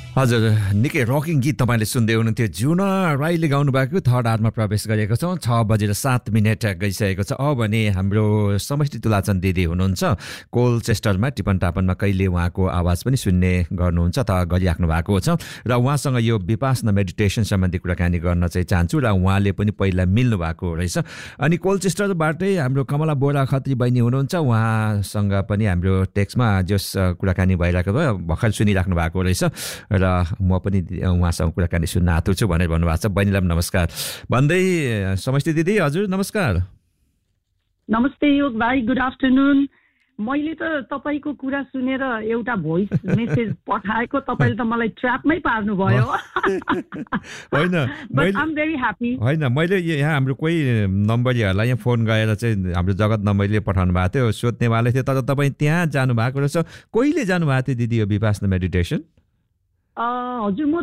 हजुर निकै रकिङ गीत तपाईले सुन्दै हुनुहुन्थ्यो जुना राईले गाउनु भएको थर्ड आवरमा प्रवेश गरेको छौँ 6:07 गइसकेको छ। अब भने हाम्रो समष्टि तुलाचन दिदी हुनुहुन्छ कोलचेस्टरमा टिपनटापनमा कहिले उहाँको आवाज पनि सुन्ने गर्नुहुन्छ अथवा गरिराख्नु भएको छ र उहाँसँग यो विपासना मेडिटेसन सम्बन्धी कुराकानी गर्न चाहिँ चाहन्छु र उहाँले पनि पहिला मिल्नु भएको रहेछ। अनि कोलचेस्टरबाटै हाम्रो कमला बोरा खत्री बहिनी हुनुहुन्छ, उहाँसँग पनि हाम्रो टेक्स्टमा जस कुराकानी भइरहेको भयो भर्खर सुनिराख्नु भएको रहेछ र म पनि उहाँसँग कुराकानी सुन्न आतुर छु भनेर भन्नुभएको छ। बहिनीलाई नमस्कार भन्दै समष्टि दिदी हजुर नमस्कार। नमस्ते योग भाइ, गुड आफ्टरनुन। मैले त तपाईको कुरा सुनेर एउटा भोइस मेसेज पठाएको, तपाईले त मलाई ट्र्यापमै पार्नु भयो। हैन but I am very happy. हैन मैले यहाँ हाम्रो कोही नम्बरहरूलाई यहाँ फोन गरेर चाहिँ हाम्रो जगत नम्बरले पठाउनु भएको थियो, सोध्नेवाले थियो, तर तपाईँ त्यहाँ जानु भएको रहेछ। कहिले जानु भएको थियो दिदी यो विपासना मेडिटेसन? हजुर म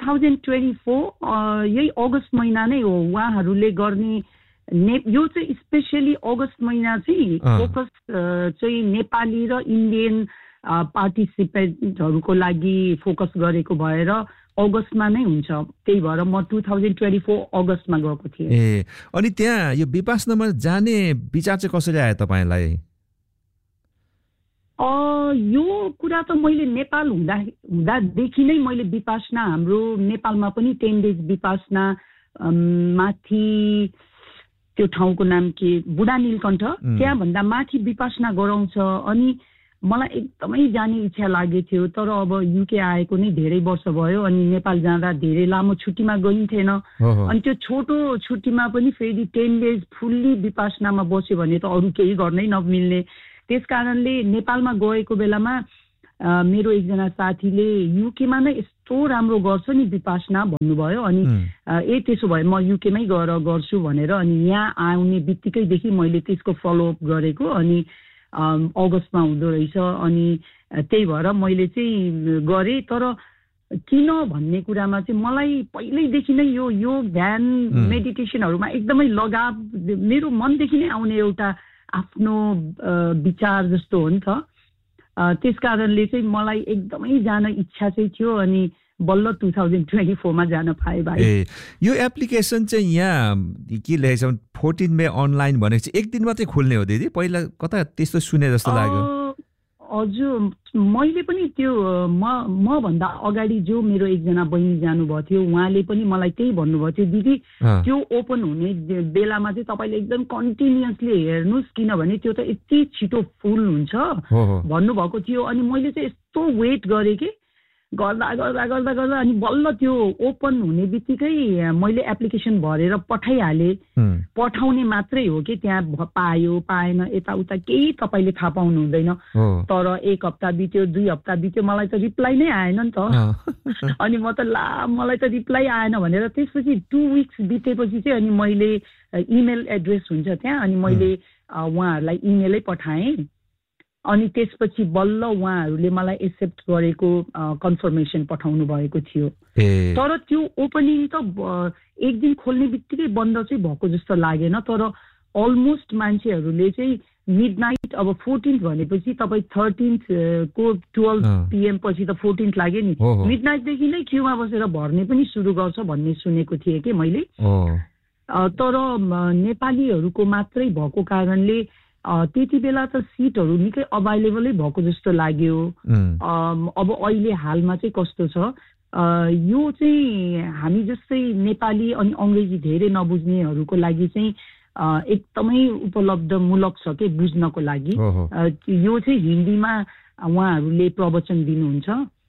2024 यही अगस्त महिना नै हो। उहाँहरूले गर्ने यो चाहिँ स्पेसली अगस्त महिना चाहिँ फोकस चाहिँ नेपाली र इन्डियन पार्टिसिपेन्टहरूको लागि फोकस गरेको भएर अगस्तमा नै हुन्छ। त्यही भएर म 2024 अगस्तमा गएको थिएँ। ए अनि त्यहाँ यो विपासनामा जाने विचार चाहिँ कसरी आयो तपाईँलाई? यो कुरा त मैले नेपाल हुँदादेखि नै मैले विपासना, हाम्रो नेपालमा पनि 10 डेज विपासना माथि त्यो ठाउँको नाम के बुढा नीलकण्ठ, त्यहाँभन्दा माथि विपासना गराउँछ। अनि मलाई एकदमै जाने इच्छा लागेको थियो, तर अब युके आएको नै धेरै वर्ष भयो अनि नेपाल जाँदा धेरै लामो छुट्टीमा गइन्थेन। अनि त्यो छोटो छुट्टीमा पनि फेरि 10 डेज फुल्ली विपासनामा बस्यो भने त अरू केही गर्नै नमिल्ने। त्यस कारणले नेपालमा गएको बेलामा मेरो एकजना साथीले युकेमा नै यस्तो राम्रो गर्छ नि विपासना भन्नुभयो। अनि त्यसो भए म युकेमै गएर गर्छु भनेर अनि यहाँ आउने बित्तिकैदेखि मैले त्यसको फलोअप गरेको। अनि अगस्तमा हुँदो रहेछ अनि त्यही भएर मैले चाहिँ गरेँ। तर किन भन्ने कुरामा चाहिँ मलाई पहिल्यैदेखि नै यो योग ध्यान मेडिटेसनहरूमा एकदमै लगाव मेरो मनदेखि नै आउने एउटा आफ्नो विचार जस्तो हो नि त। त्यस कारणले चाहिँ मलाई एकदमै जान इच्छा चाहिँ थियो अनि बल्ल 2024 मा जान पाएँ भाइ। यो एप्लिकेसन चाहिँ यहाँ के लेखेको छ 14 मे अनलाइन भनेको चाहिँ एक दिनमा चाहिँ खुल्ने हो दिदी? पहिला कता त्यस्तो सुने जस्तो लाग्यो। हजुर मैले पनि त्यो म भन्दा अगाडि जो मेरो एकजना बहिनी जानुभएको थियो उहाँले पनि मलाई त्यही भन्नुभएको थियो, दिदी त्यो ओपन हुने बेलामा चाहिँ तपाईँले एकदम कन्टिन्युअसली हेर्नुहोस् किनभने त्यो त यति छिटो फुल हुन्छ भन्नुभएको थियो। अनि मैले चाहिँ यस्तो वेट गरेँ कि गर्दा गर्दा गर्दा गर्दा अनि बल्ल त्यो ओपन हुने बित्तिकै मैले एप्लिकेसन भरेर पठाइहालेँ। पठाउने मात्रै हो कि त्यहाँ पायो पाएन यताउता केही तपाईँले थाहा पाउनु हुँदैन। तर 1 हप्ता बित्यो 2 हप्ता बित्यो मलाई त रिप्लाई नै आएन नि त। अनि म त मलाई त रिप्लाई आएन भनेर त्यसपछि 2 विक्स बितेपछि चाहिँ अनि मैले इमेल एड्रेस हुन्छ त्यहाँ अनि मैले उहाँहरूलाई इमेलै पठाएँ। अनि त्यसपछि बल्ल उहाँहरूले मलाई एक्सेप्ट गरेको कन्फर्मेसन पठाउनु भएको थियो। तर त्यो ओपनिङ त एक दिन खोल्ने बित्तिकै बन्द चाहिँ भएको जस्तो लागेन। तर अलमोस्ट मान्छेहरूले चाहिँ मिडनाइट अब 14th भनेपछि तपाईँ 13th को 12 PM पछि त 14th लाग्यो नि, मिडनाइटदेखि नै क्युमा बसेर भर्ने पनि सुरु गर्छ भन्ने सुनेको थिएँ कि मैले। तर नेपालीहरूको मात्रै भएको कारणले त्यति बेला त सिटहरू निकै अभाइलेबलै भएको जस्तो लाग्यो। अब अहिले हालमा चाहिँ कस्तो छ, यो चाहिँ हामी जस्तै नेपाली अनि अङ्ग्रेजी धेरै नबुझ्नेहरूको लागि चाहिँ एकदमै उपलब्धमूलक छ कि बुझ्नको लागि। यो चाहिँ हिन्दीमा उहाँहरूले प्रवचन दिनुहुन्छ,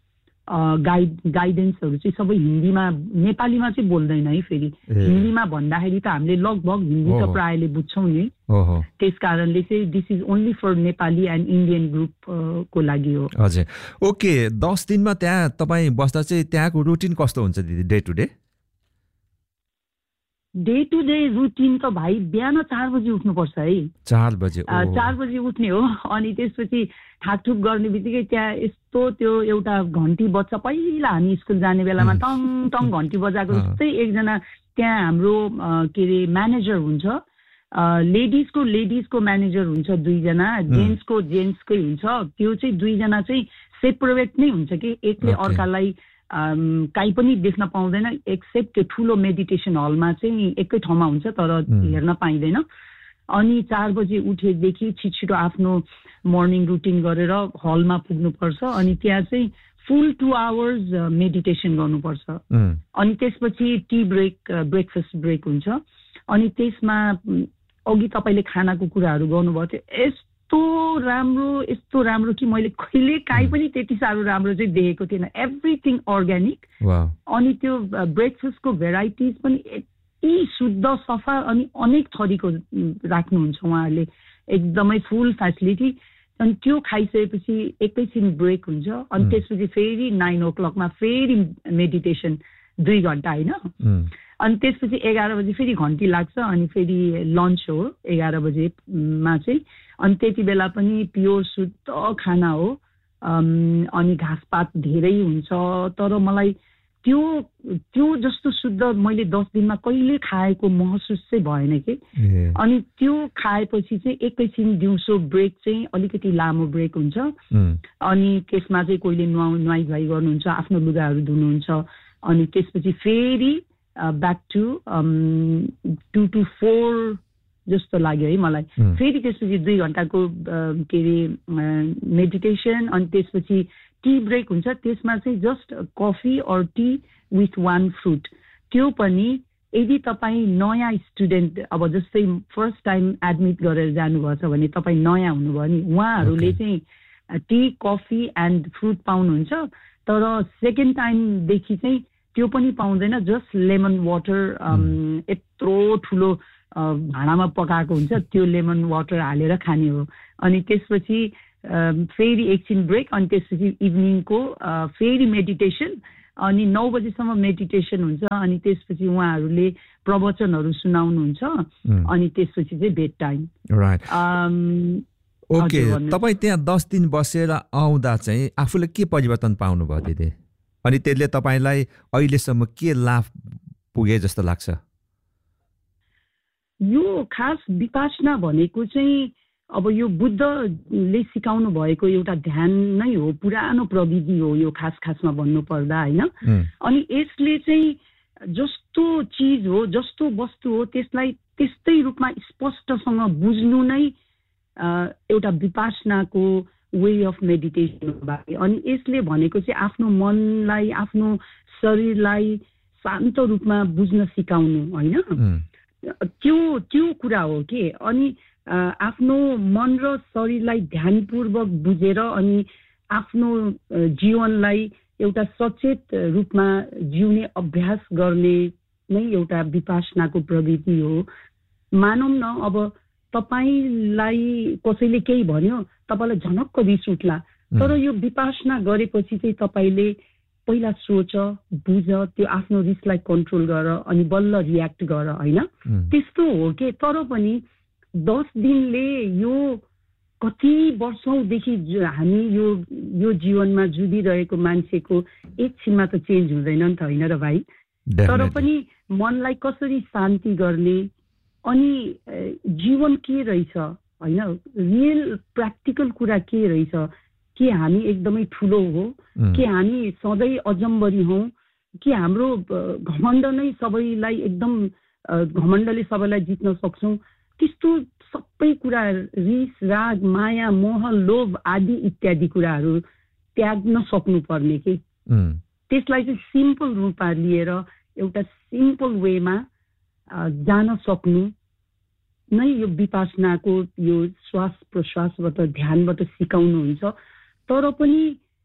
गाइडेन्सहरू चाहिँ सबै हिन्दीमा, नेपालीमा चाहिँ बोल्दैन है। फेरि हिन्दीमा भन्दाखेरि त हामीले लगभग हिन्दी त प्रायले बुझ्छौँ नि। त्यस कारणले चाहिँ this is only for Nepali and Indian group को लागि हो। हजुर ओके। 10 दिनमा त्यहाँ तपाईँ बस्दा चाहिँ त्यहाँको रुटिन कस्तो हुन्छ दिदी day to day? Day to day routine त भाइ बिहान 4 बजी उठ्नुपर्छ है। 4 बजी उठ्ने हो। अनि त्यसपछि ठाकठुक गर्ने बित्तिकै त्यहाँ यस्तो त्यो एउटा घन्टी बज्छ। पहिला हामी स्कुल जाने बेलामा टङ टङ घन्टी बजाएको जस्तै एकजना त्यहाँ हाम्रो के अरे म्यानेजर हुन्छ, लेडिजको म्यानेजर हुन्छ 2 जना, जेन्ट्सकै हुन्छ। त्यो चाहिँ 2 जना चाहिँ सेपरेट नै हुन्छ कि एकले अर्कालाई काहीँ पनि देख्न पाउँदैन एक्सेप्ट त्यो ठुलो मेडिटेसन हलमा चाहिँ एकै ठाउँमा हुन्छ तर हेर्न पाइँदैन। अनि 4 बजे उठेदेखि छिटो आफ्नो मर्निङ रुटिन गरेर हलमा पुग्नुपर्छ अनि त्यहाँ चाहिँ फुल 2 आवर्स मेडिटेसन गर्नुपर्छ। अनि त्यसपछि टी ब्रेकफास्ट ब्रेक हुन्छ। अनि त्यसमा अघि तपाईँले खानाको कुराहरू गर्नुभएको थियो, यस्तो राम्रो कि मैले कहिले काहीँ पनि त्यति साह्रो राम्रो चाहिँ देखेको थिएन। Everything organic. अनि त्यो ब्रेकफास्टको भेराइटिज पनि यति शुद्ध सफा अनि अनेक थरीको राख्नुहुन्छ उहाँहरूले, एकदमै फुल फेसिलिटी। अनि त्यो खाइसकेपछि एकैछिन ब्रेक हुन्छ अनि त्यसपछि फेरि 9 o'clock फेरि मेडिटेसन 2 घण्टा होइन। अनि त्यसपछि 11 बजे फेरि घन्टी लाग्छ अनि फेरि लन्च हो 11 बजेमा चाहिँ। अनि त्यति बेला पनि प्योर शुद्ध खाना हो अनि घाँसपात धेरै हुन्छ। तर मलाई त्यो जस्तो शुद्ध मैले 10 दिनमा कहिले खाएको महसुस चाहिँ भएन कि। अनि त्यो खाएपछि चाहिँ एकैछिन दिउँसो ब्रेक चाहिँ अलिकति लामो ब्रेक हुन्छ। अनि त्यसमा चाहिँ कोहीले नुहाई धुवाई गर्नुहुन्छ, आफ्नो लुगाहरू धुनुहुन्छ। अनि त्यसपछि फेरि ब्याक टु 2 to 4 जस्तो लाग्यो है मलाई। फेरि त्यसपछि 2 घण्टाको के अरे मेडिटेसन। अनि त्यसपछि टी ब्रेक हुन्छ, त्यसमा चाहिँ जस्ट कफी और टी विथ 1 फ्रुट। त्यो पनि यदि तपाईँ नयाँ स्टुडेन्ट अब जस्तै फर्स्ट टाइम एडमिट गरेर जानुभएको छ भने तपाईँ नयाँ हुनुभयो नि उहाँहरूले चाहिँ टी कफी एन्ड फ्रुट पाउनुहुन्छ। तर सेकेन्ड टाइमदेखि चाहिँ त्यो पनि पाउँदैन, जस्ट लेमन वाटर यत्रो ठुलो भाँडामा पकाएको हुन्छ त्यो लेमन वाटर हालेर खाने हो। अनि त्यसपछि फेरि एकछिन ब्रेक अनि त्यसपछि इभिनिङको फेरि मेडिटेसन। अनि 9 बजेसम्म मेडिटेसन हुन्छ। अनि त्यसपछि उहाँहरूले प्रवचनहरू सुनाउनुहुन्छ। अनि त्यसपछि चाहिँ बेड टाइम। ओके, तपाईँ त्यहाँ 10 दिन बसेर आउँदा चाहिँ आफूले के परिवर्तन पाउनुभयो दिदी? अनि त्यसले तपाईँलाई अहिलेसम्म के लाभ पुगे जस्तो लाग्छ? यो खास विपासना भनेको चाहिँ अब यो बुद्धले सिकाउनु भएको एउटा ध्यान नै हो, पुरानो प्रविधि हो यो खासमा भन्नु पर्दा होइन। अनि यसले चाहिँ जस्तो चिज हो जस्तो वस्तु हो त्यसलाई त्यस्तै रूपमा स्पष्टसँग बुझ्नु नै एउटा विपासनाको वे अफ मेडिटेसन हो। अनि यसले भनेको चाहिँ आफ्नो मनलाई आफ्नो शरीरलाई शान्त रूपमा बुझ्न सिकाउनु होइन, त्यो कुरा हो कि। अनि आफ्नो मन र शरीरलाई ध्यानपूर्वक बुझेर अनि आफ्नो जीवनलाई एउटा सचेत रूपमा जिउने अभ्यास गर्ने नै एउटा विपासनाको प्रवृत्ति हो। मानौँ न अब तपाईलाई कसैले केही भन्यो तपाईलाई झनक्क रिस उठ्ला, तर यो विपासना गरेपछि चाहिँ तपाईले पहिला सोच बुझ त्यो आफ्नो रिसलाई कन्ट्रोल गर अनि बल्ल रियाक्ट गर होइन, त्यस्तो हो के। तर पनि 10 दिनले यो कति वर्षौंदेखि हामी यो जीवनमा जुधिरहेको मान्छेको एकछिनमा त चेन्ज हुँदैन नि त होइन र भाइ। तर पनि मनलाई कसरी शान्ति गर्ने अनि जीवन के रहेछ होइन, रियल प्र्याक्टिकल कुरा के रहेछ, के हामी एकदमै ठुलो हो, के हामी सधैँ अजम्बरी हौ, कि हाम्रो घमण्ड नै सबैलाई एकदम घमण्डले सबैलाई जित्न सक्छौँ, त्यस्तो सबै कुरा रिस राग माया मोह लोभ आदि इत्यादि कुराहरू त्याग्न सक्नुपर्ने के। त्यसलाई चाहिँ सिम्पल रूपमा लिएर एउटा सिम्पल वेमा जान सक्नु नै यो विपासनाको यो श्वास प्रश्वासबाट ध्यानबाट सिकाउनुहुन्छ। तर पनि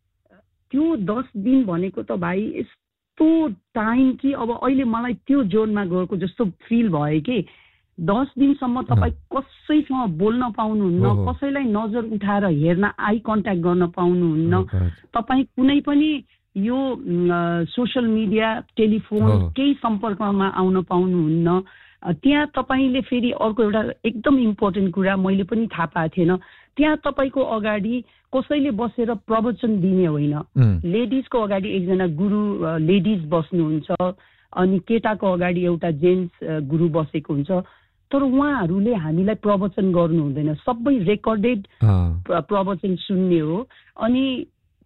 त्यो 10 दिन भनेको त भाइ यस्तो टाइम कि अब अहिले मलाई त्यो जोनमा गएको जस्तो फिल भयो कि 10 दिनसम्म तपाईँ कसैसँग बोल्न पाउनुहुन्न, कसैलाई नजर उठाएर हेर्न आई कन्ट्याक्ट गर्न पाउनुहुन्न, तपाईँ कुनै पनि यो सोसल मिडिया टेलिफोन केही सम्पर्कमा आउन पाउनुहुन्न। त्यहाँ तपाईँले फेरि अर्को एउटा एकदम इम्पोर्टेन्ट कुरा मैले पनि थाहा पाएको थिएन, त्यहाँ तपाईँको अगाडि कसैले बसेर प्रवचन दिने होइन, लेडिजको अगाडि एकजना गुरु लेडिज बस्नुहुन्छ अनि केटाको अगाडि एउटा जेन्ट्स गुरु बसेको हुन्छ। तर उहाँहरूले हामीलाई प्रवचन गर्नु हुँदैन, सबै रेकर्डेड प्रवचन सुन्ने हो। अनि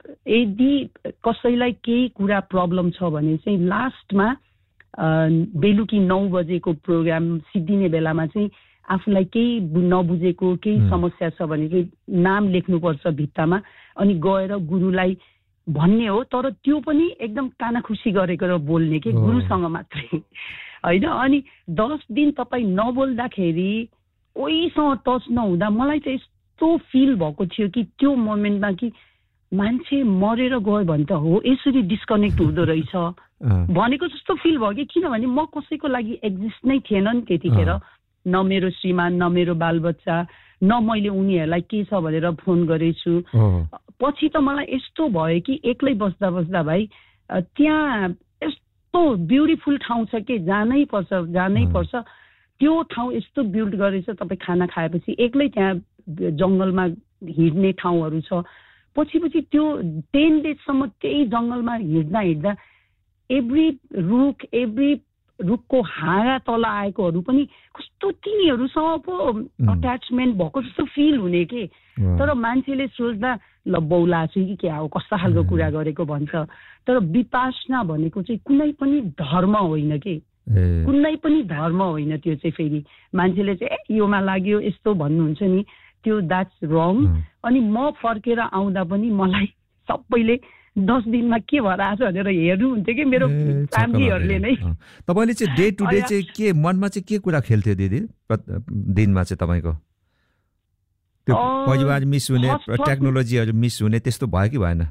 यदि कसैलाई केही कुरा प्रब्लम छ भने चाहिँ लास्टमा बेलुकी 9 बजेको प्रोग्राम सिद्धिने बेलामा चाहिँ आफूलाई केही नबुझेको केही समस्या छ भने चाहिँ नाम लेख्नुपर्छ भित्तामा अनि गएर गुरुलाई भन्ने हो। तर त्यो पनि एकदम कानाखुसी गरेर बोल्ने के गुरुसँग मात्रै होइन। अनि 10 दिन तपाईँ नबोल्दाखेरि कोहीसँग टच नहुँदा मलाई चाहिँ यस्तो फिल भएको थियो कि त्यो मोमेन्टमा कि मान्छे मरेर गयो भने त हो यसरी डिस्कनेक्ट हुँदो रहेछ भनेको जस्तो फिल भयो कि, किनभने म कसैको लागि एक्जिस्ट नै थिएन नि त्यतिखेर, न मेरो श्रीमान न मेरो बालबच्चा, न मैले उनीहरूलाई के छ भनेर फोन गरेछु। पछि त मलाई यस्तो भयो कि एक्लै बस्दा बस्दा भाइ त्यहाँ यस्तो ब्युटिफुल ठाउँ छ कि जानै पर्छ। त्यो ठाउँ यस्तो बिल्ड गरेछ, तपाईँ खाना खाएपछि एक्लै त्यहाँ जङ्गलमा हिँड्ने ठाउँहरू छ। पछि त्यो 10 डेजसम्म त्यही जङ्गलमा हिँड्दा एभ्री रुखको हाँगा तल आएकोहरू पनि कस्तो तिनीहरूसँग पो अट्याचमेन्ट भएको जस्तो फिल हुने के। तर मान्छेले सोच्दा ल बौला छु कि क्या हो कस्ता खालको कुरा गरेको भन्छ। तर विपासना भनेको चाहिँ कुनै पनि धर्म होइन के, कुनै पनि धर्म होइन। त्यो चाहिँ फेरि मान्छेले चाहिँ योमा लाग्यो यस्तो भन्नुहुन्छ नि, त्यो द्याट्स रङ। अनि म फर्केर आउँदा पनि मलाई सबैले 10 दिनमा के भएर आछ भनेर हेर्नुहुन्थ्यो कि मेरो फ्यामिलीहरूले नै। तपाईँले चाहिँ डे टु डे चाहिँ के मनमा चाहिँ के कुरा खेल्थ्यो दिदी दिनमा चाहिँ तपाईँको? त्यो परिवार मिस हुने, टेक्नोलोजीहरू मिस हुने त्यस्तो भयो कि भएन?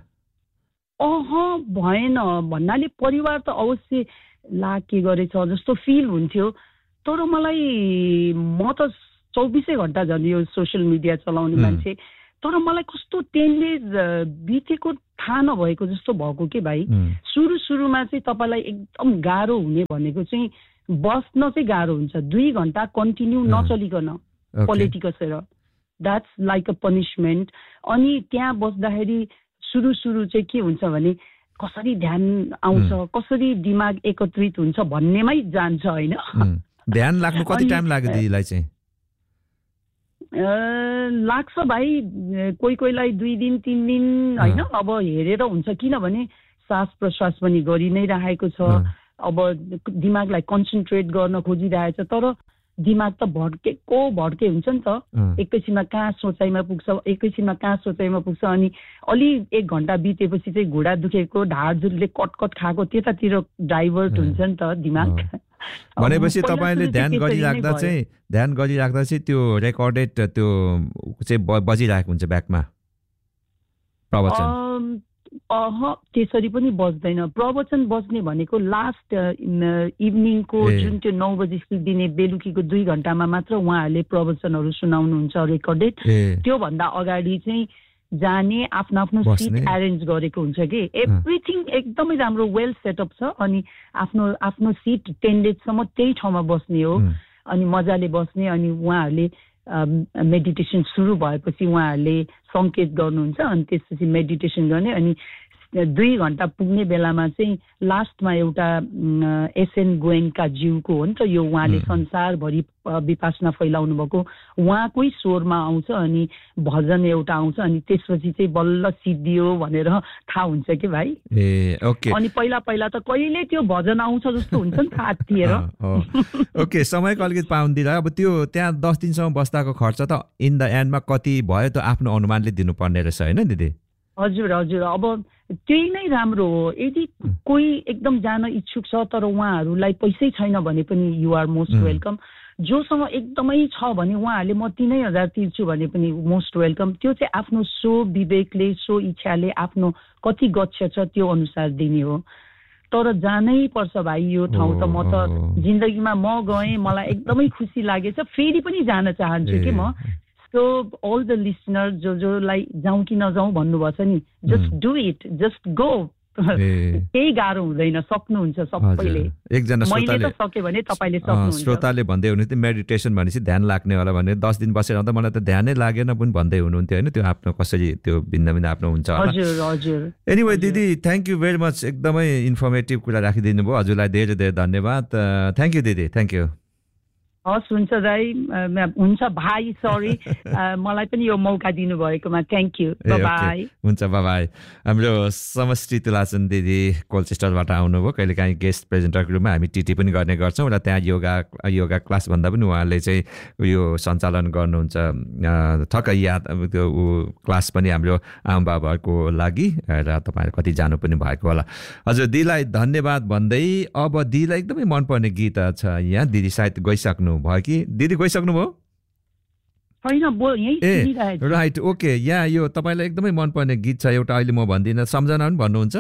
भएन भन्नाले परिवार त अवश्य ला के गरेछ जस्तो फिल हुन्थ्यो। तर मलाई म त 24 घण्टा झन् यो सोसियल मिडिया चलाउने मान्छे, तर मलाई कस्तो 10 डेज बितेको थाहा नभएको जस्तो भएको के भाइ। सुरुमा चाहिँ तपाईँलाई एकदम गाह्रो हुने भनेको चाहिँ बस्न चाहिँ गाह्रो हुन्छ, 2 घण्टा continue नचलिकन पोलिटिकसर, that's like a punishment. अनि त्यहाँ बस्दाखेरि सुरु चाहिँ के हुन्छ भने कसरी ध्यान आउँछ, कसरी दिमाग एकत्रित हुन्छ भन्नेमै जान्छ होइन। ध्यान लाग्नु कति टाइम लाग्यो दिदीलाई चाहिँ? लाग्छ भाइ, कोहीलाई 2 दिन 3 दिन होइन, अब हेरेर हुन्छ। किनभने सास प्रश्वास पनि गरि नै राखेको छ, अब दिमागलाई कन्सन्ट्रेट गर्न खोजिरहेछ, तर दिमाग त भड्के हुन्छ नि त। एकैछिनमा कहाँ सोचाइमा पुग्छ, अनि अलि 1 घण्टा बितेपछि चाहिँ घुँडा दुखेको, ढाडझुरले कटकट खाएको त्यतातिर डाइभर्ट हुन्छ नि त दिमाग। भनेपछि तपाईँले ध्यान गरिराख्दा चाहिँ त्यो रेकर्डेड त्यो चाहिँ बजिरहेको हुन्छ ब्याकमा प्रवचन? त्यसरी पनि बज्दैन। प्रवचन बज्ने भनेको लास्ट इभिनिङको जुन त्यो 9 बजी दिने बेलुकीको 2 घण्टामा मात्र उहाँहरूले प्रवचनहरू सुनाउनुहुन्छ रेकर्डेड। त्योभन्दा अगाडि चाहिँ जाने आफ्नो सिट एरेन्ज गरेको हुन्छ कि, एभ्रिथिङ एकदमै राम्रो वेल सेटअप छ। अनि आफ्नो सिट 10 डेजसम्म त्यही ठाउँमा बस्ने हो, अनि मजाले बस्ने। अनि उहाँहरूले मेडिटेसन सुरु भएपछि उहाँहरूले सङ्केत गर्नुहुन्छ, अनि त्यसपछि मेडिटेसन गर्ने। अनि 2 घण्टा पुग्ने बेलामा चाहिँ लास्टमा एउटा एसएन गोएन्का ज्यूको हो नि त यो, उहाँले संसारभरि विपासना फैलाउनु भएको, उहाँकै स्वरमा आउँछ अनि भजन एउटा आउँछ। अनि त्यसपछि चाहिँ बल्ल सिद्धियो भनेर थाहा हुन्छ कि भाइ। अनि पहिला त कहिले त्यो भजन आउँछ जस्तो हुन्छ नि त थिएर। ओके, समयको अलिकति पाउनु अब त्यो त्यहाँ 10 दिनसम्म बस्दाको खर्च त इन द एन्डमा कति भयो त आफ्नो अनुमानले दिनुपर्ने रहेछ होइन दिदी? हजुर, अब त्यही नै राम्रो हो। यदि कोही एकदम जान इच्छुक छ तर उहाँहरूलाई पैसै छैन भने पनि यु आर मोस्ट वेलकम। जोसँग एकदमै छ भने उहाँहरूले म 3000 तिर्छु भने पनि मोस्ट वेलकम। त्यो चाहिँ आफ्नो सो विवेकले, सो इच्छाले, आफ्नो कति गच्छ छ त्यो अनुसार दिने हो। तर जानै पर्छ भाइ यो ठाउँ त। म त जिन्दगीमा म गएँ, मलाई एकदमै खुसी लागेछ, फेरि पनि जान चाहन्छु कि म। सो अल द लिसनर जोलाई जाउँ कि नजाउँ भन्नुभएको छ नि, just do it, just go. केही गाह्रो हुँदैन, सक्नुहुन्छ सबैले। मैले त सके भने तपाईँले सक्नुहुन्छ। श्रोताले भन्दै हुनुहुन्थ्यो मेडिटेसन भनेपछि ध्यान लाग्ने होला भने 10 दिन बसेर आउँदा मलाई त ध्यानै लागेन पनि भन्दै हुनुहुन्थ्यो होइन। त्यो आफ्नो कसरी त्यो भिन्न आफ्नो हुन्छ। हजुर। एनिवे दिदी, थ्याङ्क यू भेरी मच, एकदमै इन्फर्मेटिभ कुरा राखिदिनु भयो। हजुरलाई धेरै धेरै धन्यवाद। थ्याङ्क यू दिदी, थ्याङ्क यू। हस् हुन्छ दाइ हुन्छ भाइ सरी मलाई पनि यो मौका दिनुभएकोमा थ्याङ्क यू बाई हुन्छ बाई हाम्रो समष्टि तुलाचन दिदी कोलचेस्टरबाट आउनुभयो कहिलेकाहीँ गेस्ट प्रेजेन्टरको रूपमा हामी टिटी पनि गर्ने गर्छौँ र त्यहाँ योगा क्लास भन्दा पनि उहाँले चाहिँ यो सञ्चालन गर्नुहुन्छ ठक्कै याद त्यो क्लास पनि हाम्रो आमाबाबाहरूको लागि र तपाईँहरू कति जानु पनि भएको होला हजुर दिदीलाई धन्यवाद भन्दै अब दिदीलाई एकदमै मनपर्ने गीत छ यहाँ दिदी सायद गइसक्नु भयो कि दिदी गइसक्नु भयो राइट ओके यहाँ यो तपाईँलाई एकदमै मनपर्ने गीत छ एउटा अहिले म भन्दिनँ सम्झना पनि भन्नुहुन्छ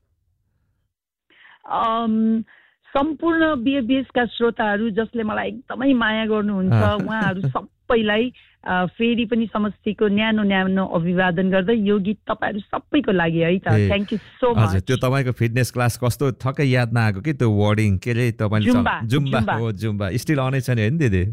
सम्पूर्ण बिएबिएसका श्रोताहरू जसले मलाई एकदमै माया गर्नुहुन्छ उहाँहरू सबैलाई फेरि पनि समष्टिको न्यानो न्यानो अभिवादन गर्दै यो गीत तपाईँहरू सबैको लागि है त थ्याङ्क यू सो मच त्यो तपाईँको फिटनेस क्लास कस्तो ठक्कै याद नआएको कि त्यो वर्डिङ के अरे तपाईँले जुम्बा स्टिल अनै छ नि होइन दिदी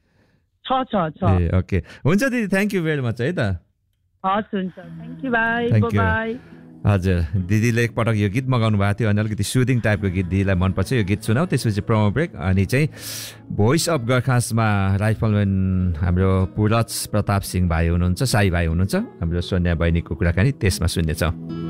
ओके हुन्छ दिदी थ्याङ्क यू भेरी मच है त हस् हुन्छ थ्याङ्क यू बाई बाई हजुर दिदीले एकपटक यो गीत मगाउनु भएको थियो अनि अलिकति सुदिङ टाइपको गीत दिदीलाई मनपर्छ यो गीत सुनाऊ त्यसपछि प्रोमो ब्रेक अनि चाहिँ भोइस अफ गरखासमा राइफलम्यान हाम्रो पुरज प्रताप सिंह भाइ हुनुहुन्छ साई भाइ हुनुहुन्छ हाम्रो सोनिया बहिनीको कुराकानी त्यसमा सुन्नेछौँ